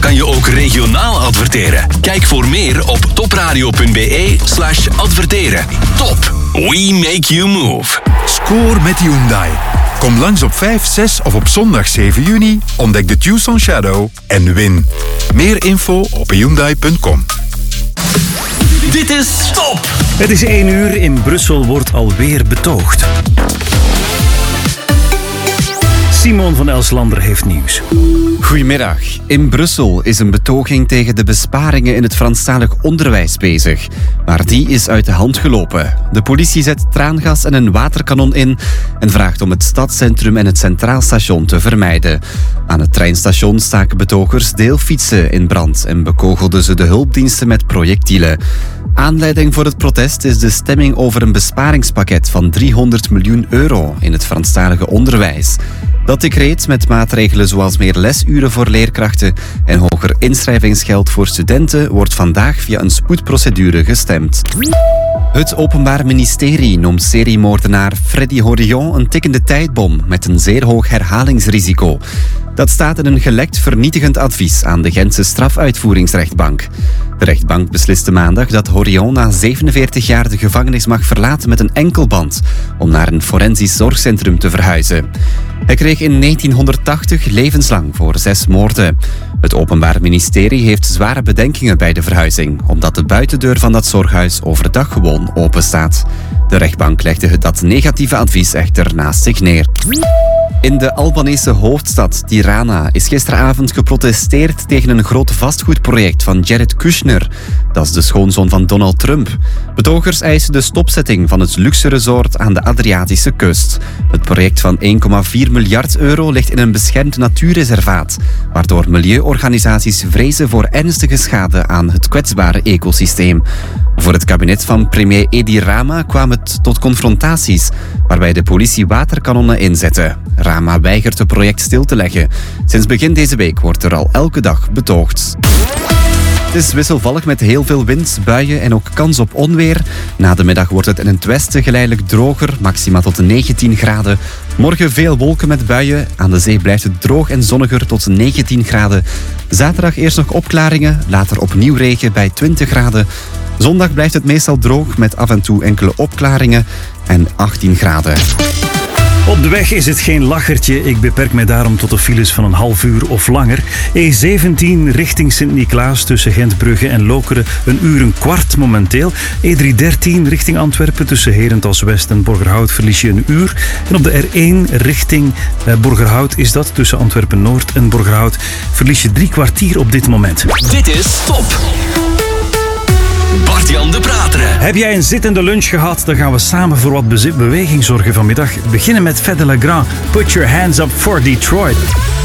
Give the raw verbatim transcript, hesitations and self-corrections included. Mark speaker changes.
Speaker 1: kan je ook regionaal adverteren. Kijk voor meer op topradio.be slash adverteren. Top! We make you move.
Speaker 2: Score met Hyundai. Kom langs op vijf, zes of op zondag zeven juni. Ontdek de Tucson Shadow en win. Meer info op hyundai punt com.
Speaker 1: Dit is Top!
Speaker 3: Het is één uur. In Brussel wordt alweer betoogd. Simon van Elslander heeft nieuws.
Speaker 4: Goedemiddag. In Brussel is een betoging tegen de besparingen in het Franstalig onderwijs bezig. Maar die is uit de hand gelopen. De politie zet traangas en een waterkanon in en vraagt om het stadscentrum en het Centraal Station te vermijden. Aan het treinstation staken betogers deelfietsen in brand en bekogelden ze de hulpdiensten met projectielen. Aanleiding voor het protest is de stemming over een besparingspakket van driehonderd miljoen euro in het Franstalige onderwijs. Dat decreet met maatregelen zoals meer lesuren voor leerkrachten en hoger inschrijvingsgeld voor studenten wordt vandaag via een spoedprocedure gestemd. Het Openbaar Ministerie noemt seriemoordenaar Freddy Horion een tikkende tijdbom met een zeer hoog herhalingsrisico. Dat staat in een gelekt vernietigend advies aan de Gentse strafuitvoeringsrechtbank. De rechtbank besliste maandag dat Horion na zevenenveertig jaar de gevangenis mag verlaten met een enkelband om naar een forensisch zorgcentrum te verhuizen. Hij kreeg in negentienhonderdtachtig levenslang voor zes moorden. Het Openbaar Ministerie heeft zware bedenkingen bij de verhuizing, omdat de buitendeur van dat zorghuis overdag gewoon open staat. De rechtbank legde dat negatieve advies echter naast zich neer. In de Albanese hoofdstad Tirana is gisteravond geprotesteerd tegen een groot vastgoedproject van Jared Kushner. Dat is de schoonzoon van Donald Trump. Betogers eisen de stopzetting van het luxe resort aan de Adriatische kust. Het project van één komma vier miljard euro ligt in een beschermd natuurreservaat, waardoor milieuorganisaties vrezen voor ernstige schade aan het kwetsbare ecosysteem. Voor het kabinet van premier Edi Rama kwam het tot confrontaties, waarbij de politie waterkanonnen inzette. Rama weigert het project stil te leggen. Sinds begin deze week wordt er al elke dag betoogd. Het is wisselvallig met heel veel wind, buien en ook kans op onweer. Na de middag wordt het in het westen geleidelijk droger, maximaal tot negentien graden. Morgen veel wolken met buien. Aan de zee blijft het droog en zonniger tot negentien graden. Zaterdag eerst nog opklaringen, later opnieuw regen bij twintig graden. Zondag blijft het meestal droog met af en toe enkele opklaringen en achttien graden.
Speaker 3: Op de weg is het geen lachertje. Ik beperk mij daarom tot de files van een half uur of langer. E zeventien richting Sint-Niklaas tussen Gentbrugge en Lokeren een uur een kwart momenteel. E driehonderddertien richting Antwerpen tussen Herentals West en Borgerhout verlies je een uur. En op de R één richting Borgerhout is dat tussen Antwerpen Noord en Borgerhout verlies je drie kwartier op dit moment.
Speaker 1: Dit is Top! Bart-Jan de Prateren.
Speaker 3: Heb jij een zittende lunch gehad? Dan gaan we samen voor wat bezit- beweging zorgen vanmiddag. We beginnen met Fede Le Grand. Put your hands up for Detroit.